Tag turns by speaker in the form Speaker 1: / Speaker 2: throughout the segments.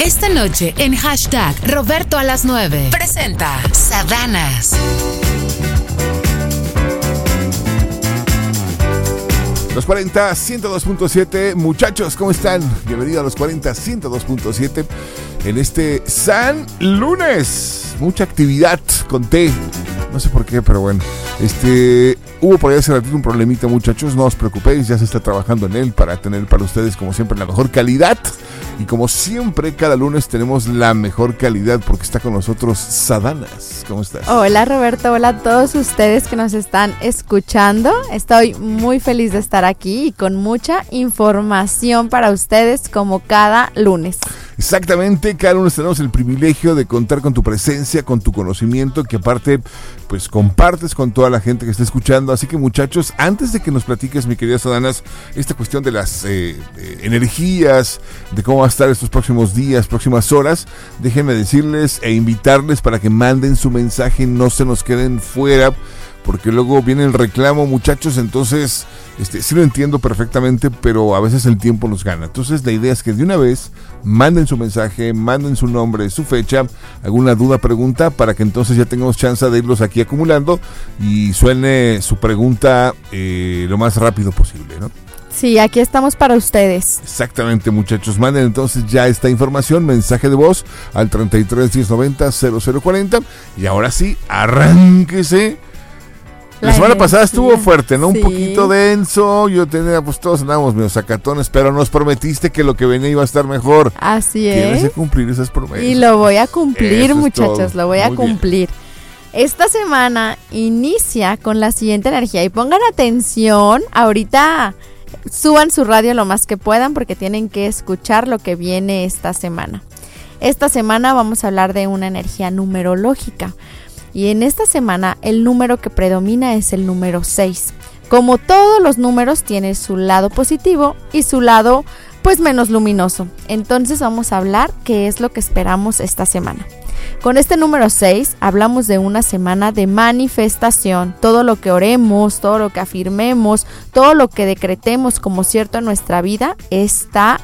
Speaker 1: Esta noche en hashtag Roberto a las 9 presenta Sadanas.
Speaker 2: Los 40, 102.7, muchachos, ¿cómo están? Bienvenidos a los 40, 102.7 en este San Lunes. Mucha actividad, conté, no sé por qué, pero bueno. Hubo por ahí hace ratito un problemita, muchachos, no os preocupéis, ya se está trabajando en él para tener para ustedes, como siempre, la mejor calidad. Y como siempre, cada lunes tenemos la mejor calidad porque está con nosotros Sadanas. ¿Cómo estás?
Speaker 3: Hola Roberto, hola a todos ustedes que nos están escuchando. Estoy muy feliz de estar aquí y con mucha información para ustedes como cada lunes.
Speaker 2: Exactamente, cada lunes tenemos el privilegio de contar con tu presencia, con tu conocimiento, que aparte pues compartes con toda la gente que está escuchando. Así que muchachos, antes de que nos platiques, mi querida Sadanas, esta cuestión de las energías, de cómo va a estar estos próximos días, próximas horas, déjenme decirles e invitarles para que manden su mensaje, no se nos queden fuera, porque luego viene el reclamo, muchachos. Entonces, sí lo entiendo perfectamente, pero a veces el tiempo nos gana. Entonces, la idea es que de una vez manden su mensaje, manden su nombre, su fecha, alguna duda, pregunta, para que entonces ya tengamos chance de irlos aquí acumulando y suene su pregunta lo más rápido posible, ¿no?
Speaker 3: Sí, aquí estamos para ustedes.
Speaker 2: Exactamente, muchachos. Manden entonces ya esta información, mensaje de voz al 33 1090 0040. Y ahora sí, arránquese. La semana pasada estuvo fuerte, ¿no? Sí. Un poquito denso. Yo tenía, pues todos andábamos medio sacatones, pero nos prometiste que lo que venía iba a estar mejor.
Speaker 3: Así es.
Speaker 2: Tienes que cumplir esas promesas.
Speaker 3: Y lo voy a cumplir, muchachos, lo voy a cumplir. Esta semana inicia con la siguiente energía y pongan atención, ahorita suban su radio lo más que puedan porque tienen que escuchar lo que viene esta semana. Esta semana vamos a hablar de una energía numerológica. Y en esta semana el número que predomina es el número 6. Como todos los números tiene su lado positivo y su lado pues menos luminoso. Entonces vamos a hablar qué es lo que esperamos esta semana. Con este número 6 hablamos de una semana de manifestación. Todo lo que oremos, todo lo que afirmemos, todo lo que decretemos como cierto en nuestra vida está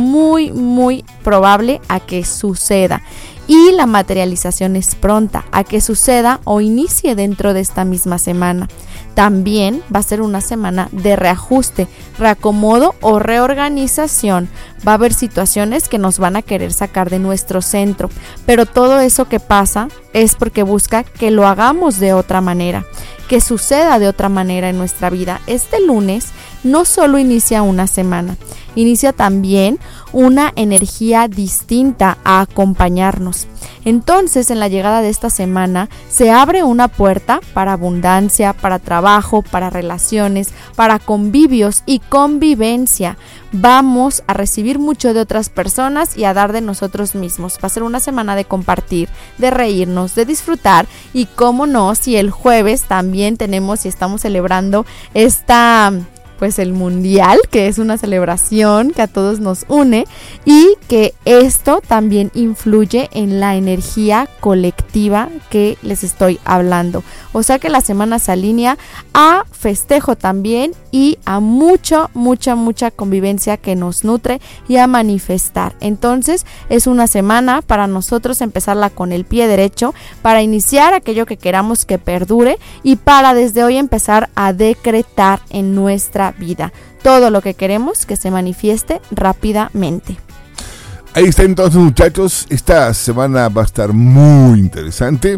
Speaker 3: muy probable a que suceda. Y la materialización es pronta a que suceda o inicie dentro de esta misma semana. También va a ser una semana de reajuste, reacomodo o reorganización. Va a haber situaciones que nos van a querer sacar de nuestro centro, pero todo eso que pasa es porque busca que lo hagamos de otra manera, que suceda de otra manera en nuestra vida. Este lunes no solo inicia una semana, inicia también una energía distinta a acompañarnos. Entonces, en la llegada de esta semana se abre una puerta para abundancia, para trabajo, para relaciones, para convivios y convivencia. Vamos a recibir mucho de otras personas y a dar de nosotros mismos. Va a ser una semana de compartir, de reírnos, de disfrutar y cómo no, si el jueves también tenemos y estamos celebrando pues el mundial, que es una celebración que a todos nos une y que esto también influye en la energía colectiva que les estoy hablando. O sea que la semana se alinea a festejo también y a mucha convivencia que nos nutre y a manifestar. Entonces es una semana para nosotros empezarla con el pie derecho, para iniciar aquello que queramos que perdure y para desde hoy empezar a decretar en nuestra vida todo lo que queremos que se manifieste rápidamente.
Speaker 2: Ahí está entonces, muchachos, esta semana va a estar muy interesante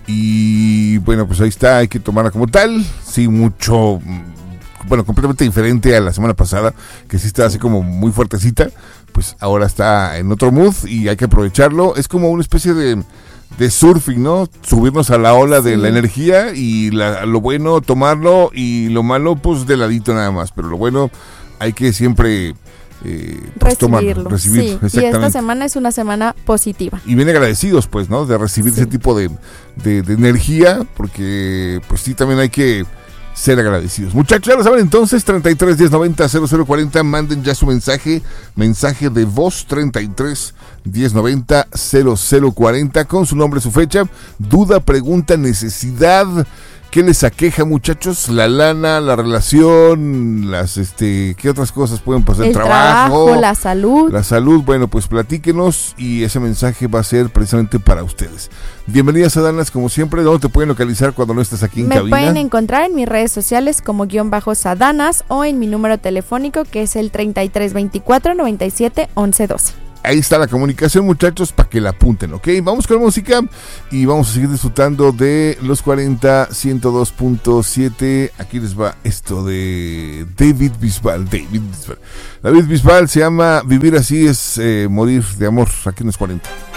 Speaker 2: y bueno, pues ahí está, hay que tomarla como tal, sí, completamente diferente a la semana pasada, que sí estaba así como muy fuertecita, pues ahora está en otro mood y hay que aprovecharlo. Es como una especie de surfing, ¿no? Subirnos a la ola de la energía y lo bueno tomarlo y lo malo pues de ladito nada más, pero lo bueno hay que siempre recibirlo.
Speaker 3: Sí, y esta semana es una semana positiva.
Speaker 2: Y bien agradecidos pues, ¿no? De recibir ese tipo de energía, porque pues sí, también hay que ser agradecidos. Muchachos, ya lo saben entonces, 33 1090 0040, manden ya su mensaje de voz, 33 1090 0040, con su nombre, su fecha, duda, pregunta, necesidad, ¿Qué les aqueja, muchachos? La lana, la relación, ¿qué otras cosas pueden pasar?
Speaker 3: El trabajo, la salud.
Speaker 2: La salud, bueno, pues platíquenos y ese mensaje va a ser precisamente para ustedes. Bienvenidas, Adanas, como siempre. ¿Dónde te pueden localizar cuando no estás aquí en cabina?
Speaker 3: Me pueden encontrar en mis redes sociales como _Sadanas o en mi número telefónico que es el 3324 97 11 12.
Speaker 2: Ahí está la comunicación, muchachos, para que la apunten, ¿ok? Vamos con música y vamos a seguir disfrutando de los 40 102.7. Aquí les va esto de David Bisbal. David Bisbal se llama Vivir así es morir de amor, aquí en los 40.